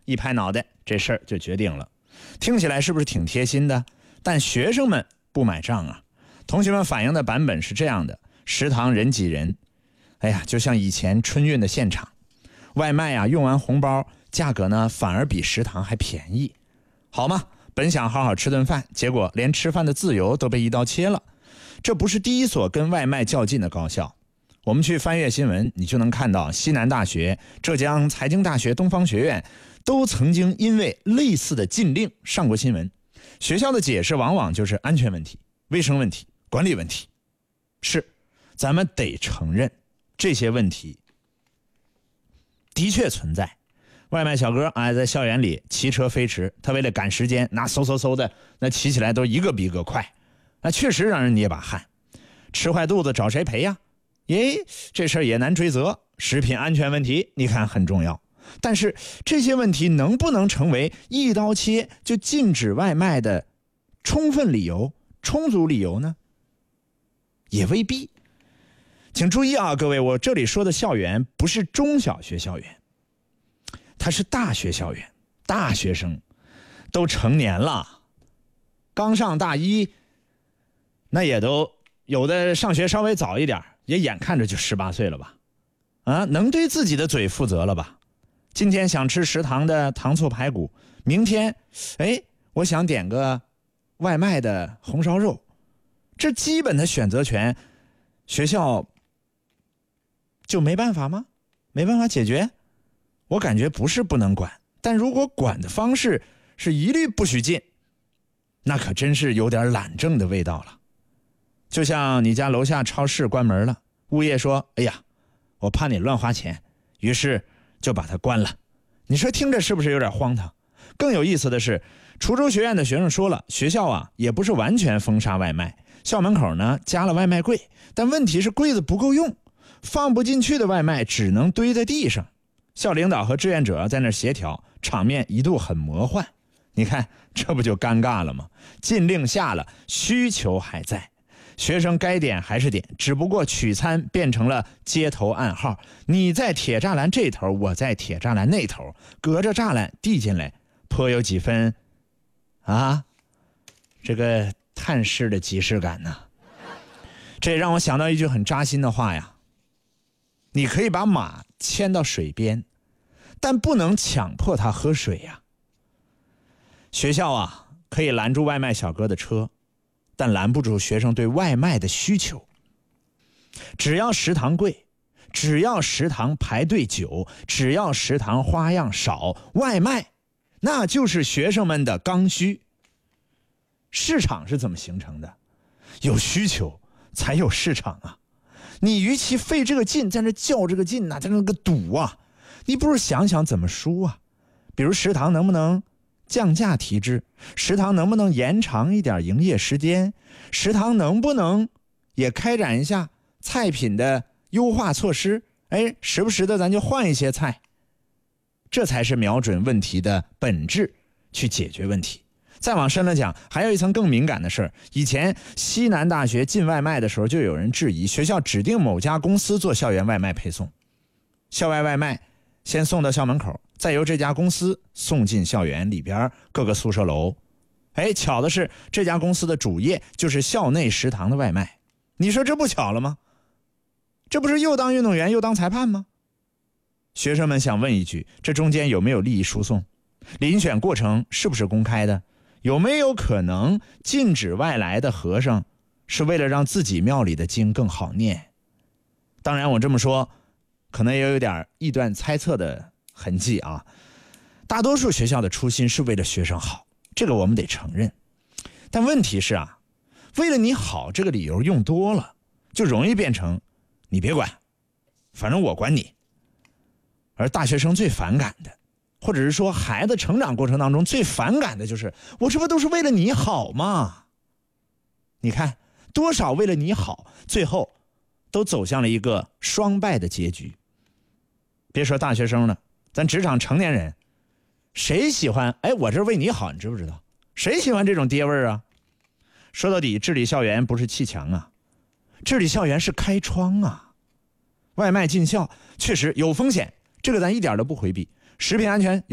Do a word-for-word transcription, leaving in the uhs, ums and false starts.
一拍脑袋，这事儿就决定了。听起来是不是挺贴心的？但学生们不买账啊。同学们反映的版本是这样的：食堂人挤人，哎呀，就像以前春运的现场，外卖啊用完红包，价格呢反而比食堂还便宜。好吗？本想好好吃顿饭，结果连吃饭的自由都被一刀切了。这不是第一所跟外卖较劲的高校。我们去翻阅新闻，你就能看到西南大学、浙江财经大学、东方学院都曾经因为类似的禁令上过新闻。学校的解释往往就是安全问题、卫生问题、管理问题。是，咱们得承认这些问题的确存在。外卖小哥啊，在校园里骑车飞驰，他为了赶时间，那嗖嗖嗖的，那骑起来都一个比一个快，那确实让人捏把汗。吃坏肚子找谁赔呀？耶，这事儿也难追责。食品安全问题，你看很重要。但是这些问题能不能成为一刀切就禁止外卖的充分理由、充足理由呢？也未必。请注意啊，各位，我这里说的校园不是中小学校园，它是大学校园，大学生都成年了，刚上大一，那也都有的上学稍微早一点，也眼看着就十八岁了吧？啊，能对自己的嘴负责了吧？今天想吃食堂的糖醋排骨，明天，哎，我想点个外卖的红烧肉，这基本的选择权，学校就没办法吗？没办法解决？我感觉不是不能管，但如果管的方式是一律不许进，那可真是有点懒政的味道了。就像你家楼下超市关门了，物业说，哎呀，我怕你乱花钱，于是就把它关了。你说听着是不是有点荒唐？更有意思的是，滁州学院的学生说了，学校啊也不是完全封杀外卖，校门口呢加了外卖柜，但问题是柜子不够用，放不进去的外卖只能堆在地上。校领导和志愿者在那协调，场面一度很魔幻。你看，这不就尴尬了吗？禁令下了，需求还在，学生该点还是点，只不过取餐变成了街头暗号，你在铁栅栏这头，我在铁栅栏那头，隔着栅栏递进来，颇有几分啊这个探视的即视感呢。这让我想到一句很扎心的话呀，你可以把马牵到水边，但不能强迫他喝水呀。学校啊可以拦住外卖小哥的车，但拦不住学生对外卖的需求。只要食堂贵，只要食堂排队久，只要食堂花样少，外卖那就是学生们的刚需。市场是怎么形成的？有需求才有市场啊。你与其费这个劲在那较这个劲啊，在那个赌啊，你不如想想怎么输啊。比如食堂能不能降价提质，食堂能不能延长一点营业时间，食堂能不能也开展一下菜品的优化措施，哎，时不时的咱就换一些菜，这才是瞄准问题的本质去解决问题。再往深了讲，还有一层更敏感的事儿。以前西南大学禁外卖的时候，就有人质疑学校指定某家公司做校园外卖配送，校外外卖先送到校门口，再由这家公司送进校园里边各个宿舍楼。哎，巧的是这家公司的主业就是校内食堂的外卖。你说这不巧了吗？这不是又当运动员又当裁判吗？学生们想问一句，这中间有没有利益输送？遴选过程是不是公开的？有没有可能禁止外来的和尚是为了让自己庙里的经更好念？当然我这么说可能也有点臆断猜测的痕迹啊。大多数学校的初心是为了学生好，这个我们得承认。但问题是啊，为了你好这个理由用多了，就容易变成你别管，反正我管你。而大学生最反感的，或者是说孩子成长过程当中最反感的就是我这不都是为了你好吗？你看多少为了你好，最后都走向了一个双败的结局。别说大学生了，咱职场成年人，谁喜欢哎我这为你好，你知不知道？谁喜欢这种爹味儿啊？说到底，治理校园不是砌墙啊，治理校园是开窗啊。外卖进校确实有风险，这个咱一点都不回避。食品安全